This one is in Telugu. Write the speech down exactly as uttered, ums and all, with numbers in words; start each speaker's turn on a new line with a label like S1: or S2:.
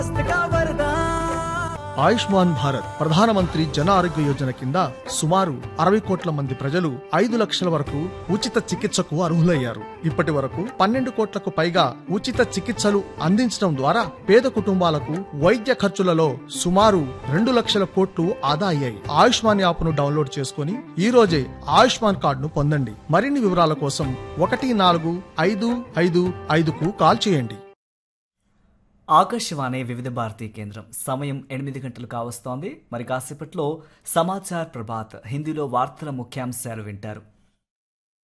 S1: ఆయుష్మాన్ భారత్ ప్రధానమంత్రి జన ఆరోగ్య యోజన కింద సుమారు అరవై కోట్ల మంది ప్రజలు ఐదు లక్షల వరకు ఉచిత చికిత్సకు అర్హులయ్యారు. ఇప్పటి వరకు పన్నెండు కోట్లకు పైగా ఉచిత చికిత్సలు అందించడం ద్వారా పేద కుటుంబాలకు వైద్య ఖర్చులలో సుమారు రెండు లక్షల కోట్లు ఆదా అయ్యాయి. ఆయుష్మాన్ యాప్ ను డౌన్లోడ్ చేసుకుని ఈ రోజే ఆయుష్మాన్ కార్డును పొందండి. మరిన్ని వివరాల కోసం ఒకటి నాలుగు ఐదు ఐదు ఐదుకు కాల్ చేయండి.
S2: ఆకాశవాణి వివిధ భారతీ కేంద్రం సమయం ఎనిమిది గంటలు కావస్తోంది. మరి కాసేపట్లో సమాచార్ ప్రభాత్ హిందీలో వార్తల ముఖ్యాంశాలు వింటారు.